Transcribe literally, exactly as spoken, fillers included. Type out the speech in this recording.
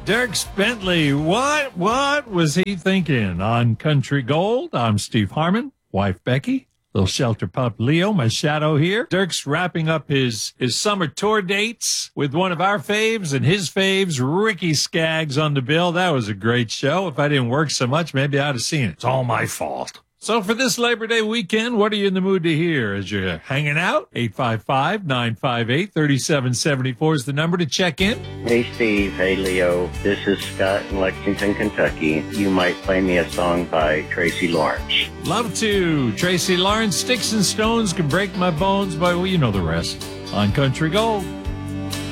Dierks Bentley, what, what was he thinking? On Country Gold, I'm Steve Harmon, wife Becky, little shelter pup Leo, my shadow here. Dirk's wrapping up his, his summer tour dates with one of our faves and his faves, Ricky Skaggs, on the bill. That was a great show. If I didn't work so much, maybe I'd have seen it. It's all my fault. So for this Labor Day weekend, what are you in the mood to hear as you're hanging out? eight five five, nine five eight, three seven seven four is the number to check in. Hey, Steve. Hey, Leo. This is Scott in Lexington, Kentucky. You might play me a song by Tracy Lawrence. Love to. Tracy Lawrence, Sticks and Stones Can Break My Bones, but well, you know the rest. On Country Gold.